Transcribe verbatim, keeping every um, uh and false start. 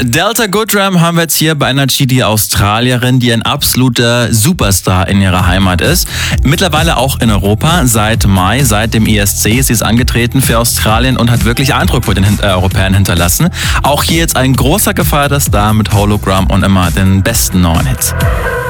Delta Goodrem haben wir jetzt hier bei einer Chidi Australierin, die ein absoluter Superstar in ihrer Heimat ist. Mittlerweile auch in Europa seit Mai, seit dem E S C. Sie ist angetreten für Australien und hat wirklich Eindruck bei den äh, Europäern hinterlassen. Auch hier jetzt ein großer gefeierter Star mit Hologramm und immer den besten neuen Hits.